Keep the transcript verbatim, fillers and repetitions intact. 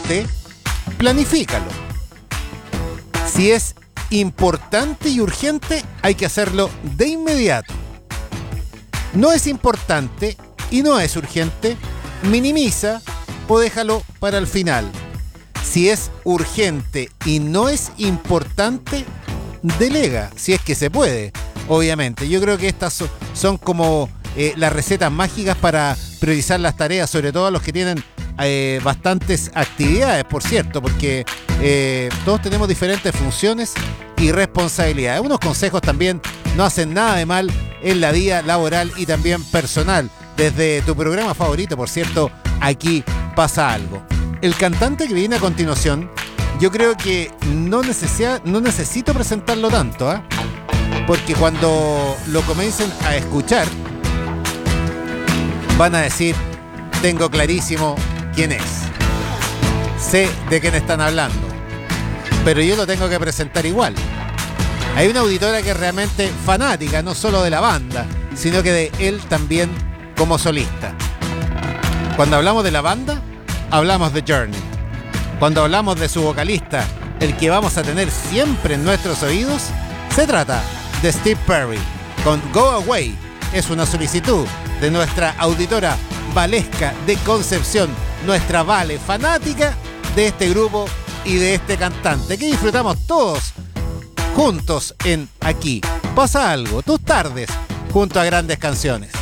urgente, planifícalo. Si es importante y urgente, hay que hacerlo de inmediato. No es importante y no es urgente, minimiza o déjalo para el final. Si es urgente y no es importante, delega, si es que se puede, obviamente. Yo creo que estas son, son como eh, las recetas mágicas para priorizar las tareas, sobre todo a los que tienen eh, bastantes actividades, por cierto, porque eh, todos tenemos diferentes funciones y responsabilidades. Unos consejos también no hacen nada de mal en la vida laboral y también personal. Desde tu programa favorito, por cierto, Aquí Pasa Algo. El cantante que viene a continuación, yo creo que no, necesita, no necesito presentarlo tanto, ¿eh? Porque cuando lo comiencen a escuchar, van a decir, tengo clarísimo quién es. Sé de quién están hablando, pero yo lo tengo que presentar igual. Hay una auditora que es realmente fanática, no solo de la banda, sino que de él también como solista. Cuando hablamos de la banda, hablamos de Journey. Cuando hablamos de su vocalista, el que vamos a tener siempre en nuestros oídos, se trata de Steve Perry, con Go Away. Es una solicitud de nuestra auditora Valesca de Concepción, nuestra Vale fanática de este grupo y de este cantante, que disfrutamos todos juntos en Aquí Pasa Algo, tus tardes junto a grandes canciones.